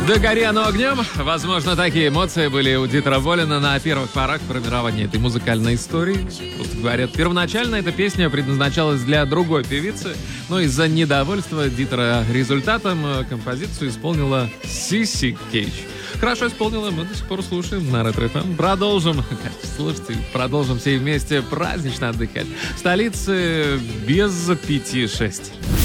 Да гори оно огнем. Возможно, такие эмоции были у Дитера Волина на первых порах формирования этой музыкальной истории. Просто говорят, первоначально эта песня предназначалась для другой певицы, но из-за недовольства Дитера результатом композицию исполнила Сиси Кейдж. Хорошо исполнила, мы до сих пор слушаем на Ретро ФМ. Продолжим, слушайте, продолжим все вместе празднично отдыхать. В столице без 5-6.